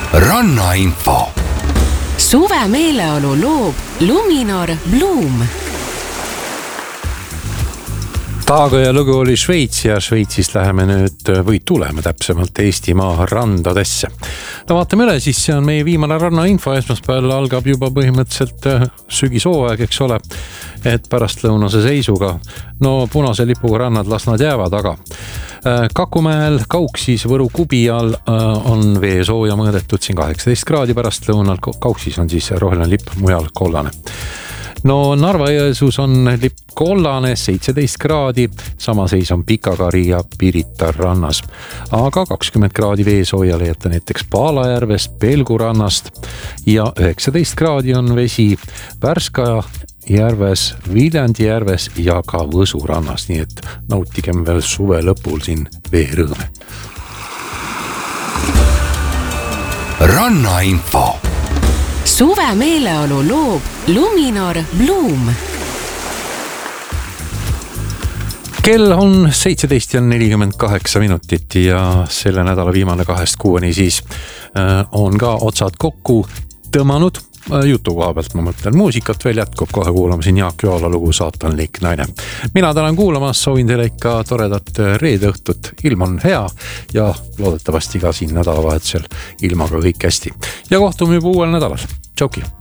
Rannainfo. Suve meeleolu loob Luminor Bloom. Taagaja lugu oli Šveits ja Šveitsist läheme nüüd või tuleme täpsemalt Eestimaa randadesse. Vaatame üle, siis see on meie viimane rannainfo. Esmaspäeval algab juba põhimõtteliselt sügishooaeg, eks ole, et pärastlõunase seisuga. No punase lipuga rannad las nad jäävad, aga Kakumäel, Kauksis, Võru kubi all on vee sooja mõõdetud siin 18 kraadi pärastlõunal. Kauksis on siis roheline lipp, mujal kollane. No Narva-Jõesuus on lipp kollane 17 kraadi, sama seis on Pikakari ja Pirita rannas. Aga 20 kraadi veesooja leiate näiteks Paalajärvest, Pelgurannast ja 19 kraadi on vesi Värska järves, Viljandi järves ja ka Võsu rannas, nii et nautigem veel suve lõpul siin veerõõme. Rannainfo. Suve meeleolu loob Luminor Bloom. Kell on 17:48 minutit ja selle nädala viimane 2-6 siis on ka otsad kokku tõmmanud. Jutu koha pealt ma mõtlen, muusikat veel jätkub, kohe kuulame siin Jaak Joala lugu Saatanlik naine. Mina tänan kuulamas, soovin teile ikka toredat reede õhtut, ilm on hea ja loodetavasti ka siin nädalavahetusel ilmaga kõik hästi. Ja kohtume juba uuel nädalal. Tšauki!